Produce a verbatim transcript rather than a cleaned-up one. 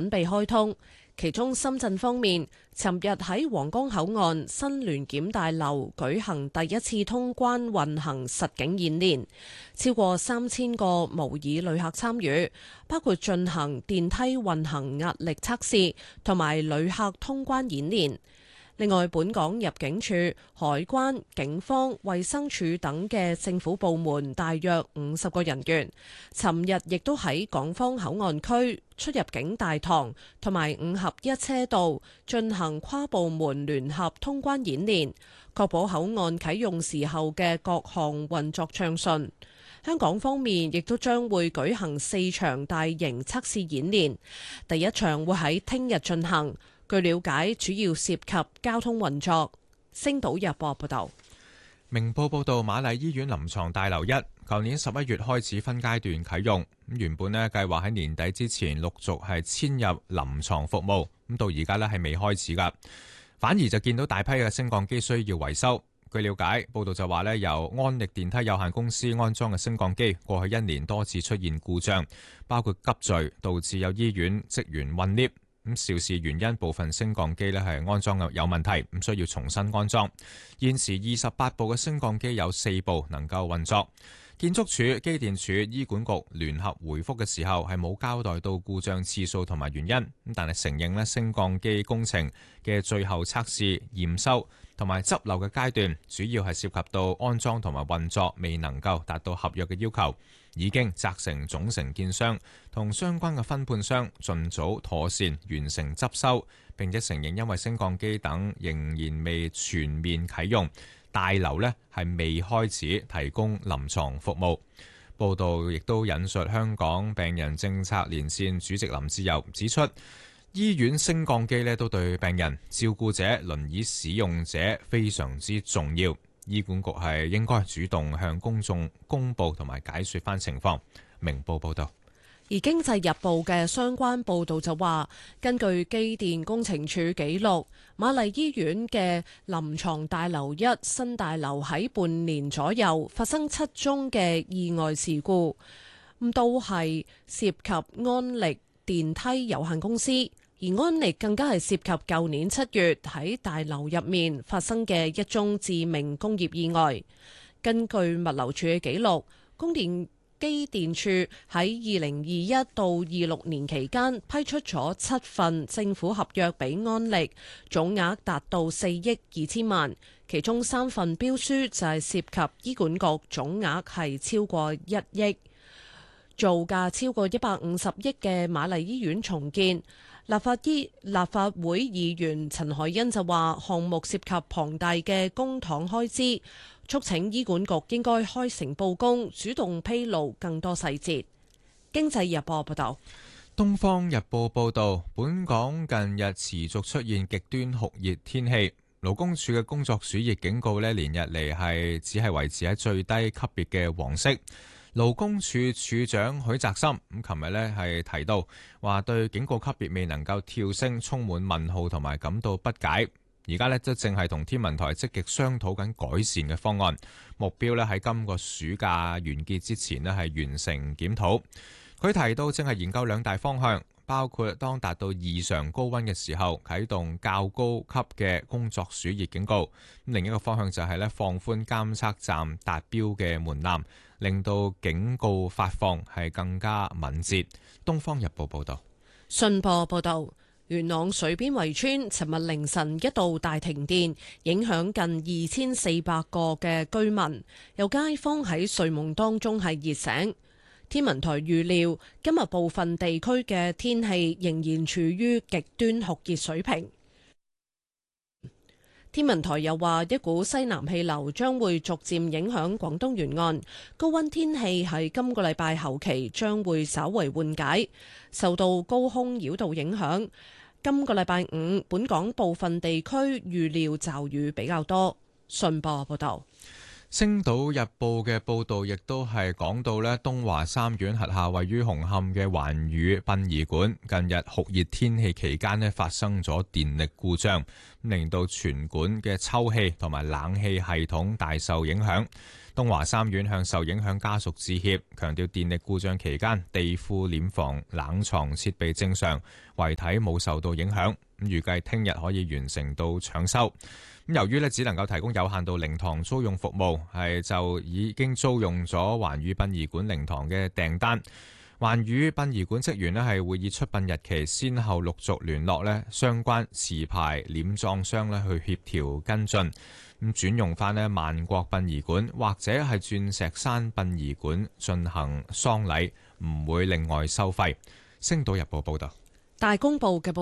準備開通。其中深圳方面，尋日喺皇崗口岸新聯檢大樓舉行第一次通關運行實景演練，超過三千個模擬旅客參與，包括進行電梯運行壓力測試同埋旅客通關演練。另外，本港入境處、海關、警方、衛生署等嘅政府部門大約五十個人員，尋日亦都喺港方口岸區出入境大堂同埋五合一車道進行跨部門聯合通關演練，確保口岸啟用時候嘅各項運作暢順。香港方面亦都將會舉行四場大型測試演練，第一場會喺聽日進行。據了解，主要涉及交通運作。星島日報報道。 明報報道，瑪麗醫院臨床大樓一，舊年十一月開始分階段啟用，咁原本呢計劃喺年底之前陸續係遷入臨床服務，咁到而家呢係未開始噶，反而就見到大批嘅升降機需要維修。據了解，報道就話呢，由安力電梯有限公司安裝嘅升降機，過去一年多次出現故障，包括急墜，導致有醫院職員困 lift。咁肇事原因，部分升降機咧係安裝有問題，咁需要重新安裝。現時二十八部嘅升降機有四部能夠運作。建築署、機電署、醫管局聯合回覆嘅時候係冇交代到故障次數同埋原因，咁但係承認咧升降機工程嘅最後測試、驗收同埋執漏嘅階段，主要係涉及到安裝同埋運作未能夠達到合約嘅要求。已經責成總承建商同相關嘅分判商盡早妥善完成執收，並且承認因為升降機等仍然未全面啟用，大樓呢係未開始提供臨床服務。報道亦都引述香港病人政策連線主席林志釉指出，醫院升降機呢都對病人、照顧者、輪椅使用者非常之重要。醫管局係應該主動向公眾公佈同埋解説翻情況。明報報導。 而經濟日報嘅相關報導就話，根據機電工程署記錄，瑪麗醫院嘅臨床大樓一新大樓喺半年左右發生七宗嘅意外事故，咁都係涉及安力電梯有限公司。而安力更加係涉及舊年七月喺大樓入面發生嘅一宗致命工業意外。根據物流署嘅記錄，供電機電署喺二零二一到二六年期間批出咗七份政府合約俾安力，總額達到四億二千萬，其中三份標書就係涉及醫管局，總額係超過一億，造價超過一百五十億嘅瑪麗醫院重建。立法醫立法會議員陳海欣就話，項目涉及龐大嘅公帑開支，促請醫管局應該開誠佈公，主動披露更多細節。經濟日報報道。 東方日報報道，本港近日持續出現極端酷熱天氣，勞工處嘅工作暑熱警告呢連日嚟係只係維持喺最低級別嘅黃色。勞工處處長許澤森咁，琴日呢係提到話，對警告級別未能夠跳升充滿問號同埋感到不解。而家呢，都正係同天文台積極商討緊改善嘅方案，目標呢喺今個暑假完結之前呢係完成檢討。佢提到正係研究兩大方向，包括當達到異常高溫嘅時候啟動較高級嘅工作暑熱警告，另一個方向就係呢放寬監測站達標嘅門檻，令到警告發放係更加敏捷。東方日報報道。 信報報道，元朗水邊圍村尋日凌晨一度大停電，影響近二千四百個嘅居民，有街坊喺睡夢當中係熱醒。天文台預料今日部分地區嘅天氣仍然處於極端酷熱水平。天文台又話，一股西南氣流將會逐漸影響廣東沿岸，高溫天氣喺今個禮拜後期將會稍為緩解。受到高空擾動影響，今個禮拜五本港部分地區預料驟雨比較多。信報報道。 星島日報嘅報道亦都係講到咧，東華三院轄下位於紅磡嘅環宇殯儀館近日酷熱天氣期間咧發生咗電力故障， 令到全館嘅抽氣同埋冷氣系統大受影響。東華三院向受影響家屬致歉，強調電力故障期間地庫殮房冷藏設備正常，遺體冇受到影響。咁預計聽日可以完成到搶修。咁由於咧只能夠提供有限度靈堂租用服務，係就已經租用咗環宇殯儀館靈堂嘅訂單。環宇殯儀館職員咧係會以出殯日期，先後陸續聯絡咧相關持牌殮葬商咧去協調跟進，咁轉用翻咧萬國殯儀館或者係鑽石山殯儀館進行喪禮，唔會另外收費。星島日報報道。 大公報嘅報